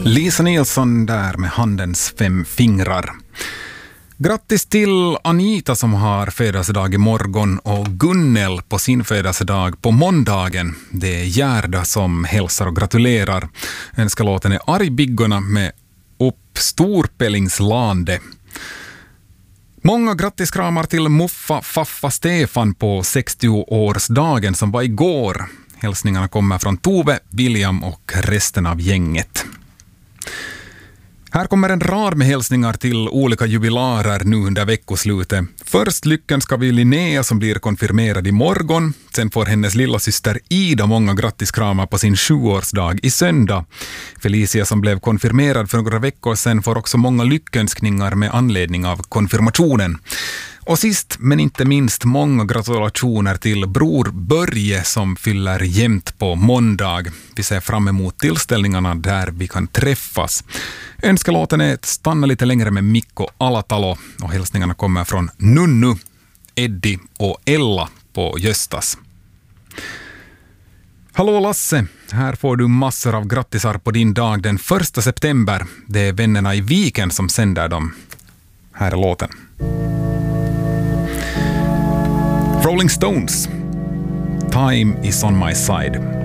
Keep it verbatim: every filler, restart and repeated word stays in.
Lisa Nilsson där med handens fem fingrar. Grattis till Anita som har födelsedag imorgon och Gunnel på sin födelsedag på måndagen. Det är Gerda som hälsar och gratulerar. Önskar låten är Argbiggorna med Upp Storpellingslande. Många grattiskramar till Muffa Faffa Stefan på sextio-årsdagen som var igår. Hälsningarna kommer från Tove, William och resten av gänget. Här kommer en rad med hälsningar till olika jubilarer nu under veckoslutet. Först lyckönskar vi Linnea som blir konfirmerad imorgon. Sen får hennes lilla syster Ida många grattiskramar på sin sjuårsdag i söndag. Felicia som blev konfirmerad för några veckor sedan får också många lyckönskningar med anledning av konfirmationen. Och sist men inte minst många gratulationer till bror Börje som fyller jämt på måndag. Vi ser fram emot tillställningarna där vi kan träffas. Önskelåten är att stanna lite längre med Mikko Alatalo och hälsningarna kommer från Nunnu, Eddie och Ella på Göstas. Hallå Lasse, här får du massor av grattisar på din dag den första september. Det är vännerna i Viken som sänder dem. Här är låten. Rolling Stones, Time is on my side.